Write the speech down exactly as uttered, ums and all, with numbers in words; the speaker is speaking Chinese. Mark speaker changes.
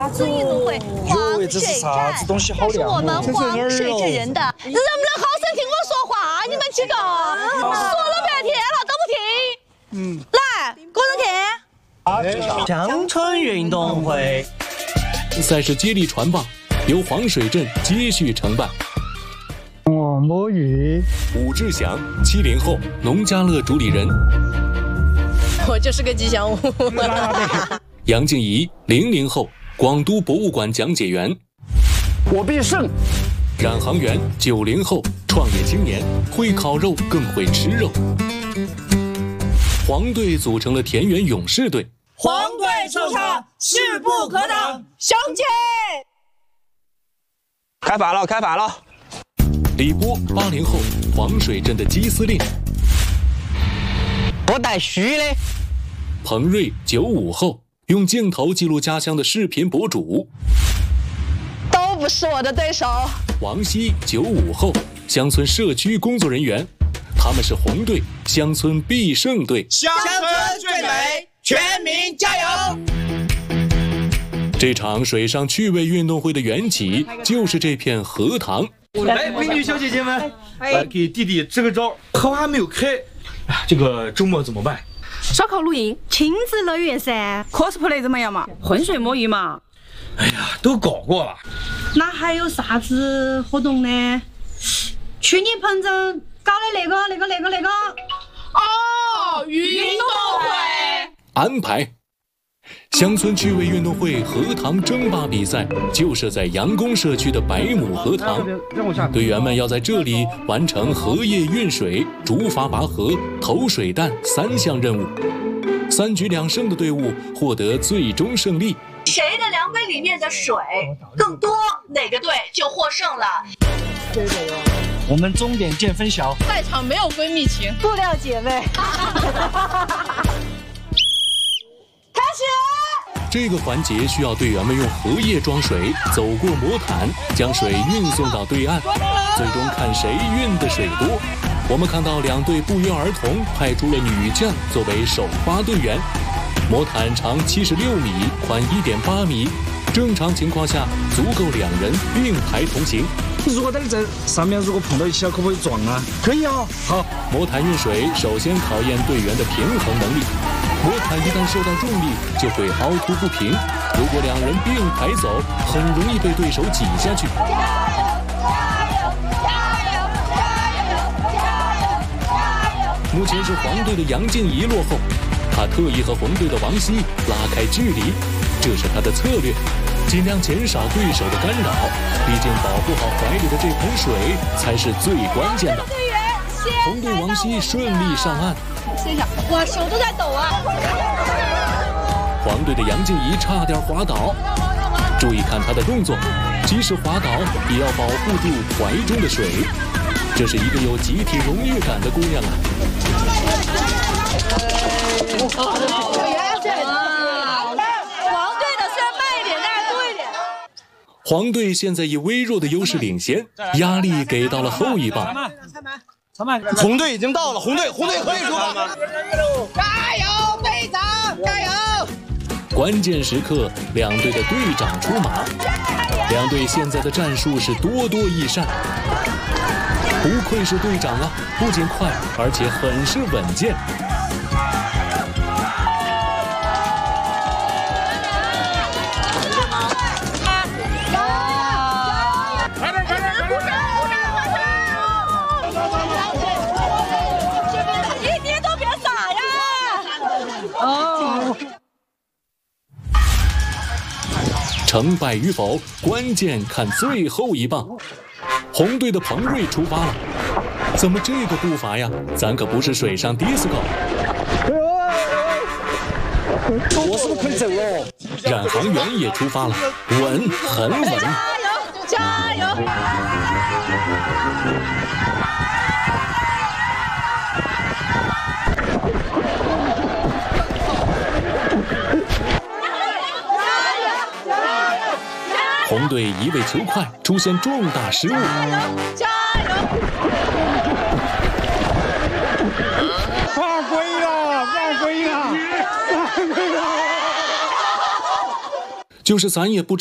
Speaker 1: 次运动会黄水战，这是我们黄水镇人的，能不能好生听我说话？你们几个说了半天了都不听。嗯，来，个人听。
Speaker 2: 乡村运动会
Speaker 3: 赛事接力传棒，由黄水镇接续承办。
Speaker 4: 我摸鱼。
Speaker 3: 武志祥，七零后，农家乐主理人。
Speaker 5: 我就是个吉祥物。
Speaker 3: 杨静怡，零零后，广都博物馆讲解员。
Speaker 4: 我必胜。
Speaker 3: 冉航元，九零后，创业青年，会烤肉更会吃肉。黄队组成了田园勇士队。
Speaker 6: 黄队出场，势不可挡，向前！
Speaker 7: 开法了，开法了！
Speaker 3: 李波，八零后，黄水镇的鸡司令。
Speaker 2: 我带须嘞。
Speaker 3: 彭瑞，九五后，用镜头记录家乡的视频博主。
Speaker 1: 都不是我的对手。
Speaker 3: 王希，九五后，乡村社区工作人员。他们是红队，乡村必胜队。
Speaker 6: 乡村最美，全民加油！
Speaker 3: 这场水上趣味运动会的缘起就是这片荷塘。
Speaker 8: 来，美女小姐姐们，来给弟弟支个招。荷花没有开，这个周末怎么办？
Speaker 5: 烧烤露营，
Speaker 1: 亲子乐园噻。
Speaker 5: cosplay 怎么样嘛？浑水摸鱼嘛？
Speaker 8: 哎呀，都搞过了。
Speaker 1: 那还有啥子活动呢？去你彭镇搞的那个、那个、那个、那个。
Speaker 5: 哦，运动会。
Speaker 3: 安排。乡村趣味运动会荷塘争霸比赛就设在杨公社区的百亩荷塘，队员们要在这里完成荷叶运水、竹筏拔河、投水弹三项任务，三局两胜的队伍获得最终胜利。
Speaker 1: 谁的量杯里面的水更多，哪个队就获胜了。
Speaker 4: 我们终点见分晓。
Speaker 5: 在场没有闺蜜情，
Speaker 1: 塑料姐妹。开始。
Speaker 3: 这个环节需要队员们用荷叶装水，走过魔毯，将水运送到对岸，最终看谁运的水多。我们看到两队不约而同派出了女将作为首发队员。魔毯长七十六米，宽一点八米，正常情况下足够两人并排同行。
Speaker 4: 如果在这上面如果碰到一起了，可不可以撞啊？可以啊。好，
Speaker 3: 魔毯运水首先考验队员的平衡能力。魔毯一旦受到重力，就会凹凸不平。如果两人并排走，很容易被对手挤下去。目前是黄队的杨静怡落后，他特意和红队的王希拉开距离，这是他的策略，尽量减少对手的干扰。毕竟保护好怀里的这盆水才是最关键的。红队王希顺利上岸。
Speaker 1: 先生，我手都在抖啊！
Speaker 3: 黄队的杨静怡差点滑倒，注意看她的动作，即使滑倒也要保护住怀中的水。这是一个有集体荣誉感的姑娘啊！
Speaker 1: 黄队的虽然慢一点，但是多一点。
Speaker 3: 黄队现在以微弱的优势领先，压力给到了后一棒。
Speaker 7: 红队已经到了，红队，红队可以出发吗？
Speaker 6: 加油，队长，加油！
Speaker 3: 关键时刻，两队的队长出马。两队现在的战术是多多益善。不愧是队长啊，不仅快，而且很是稳健。成败与否，关键看最后一棒。红队的彭瑞出发了，怎么这个步伐呀？咱可不是水上迪斯科。
Speaker 4: 我是不是可以走了？
Speaker 3: 冉航元也出发了，稳，很稳。
Speaker 1: 加油！加油！
Speaker 3: 红队一位球快出现重大失误，
Speaker 1: 加油！
Speaker 4: 犯规了，犯规了，犯规了！
Speaker 3: 就是咱也不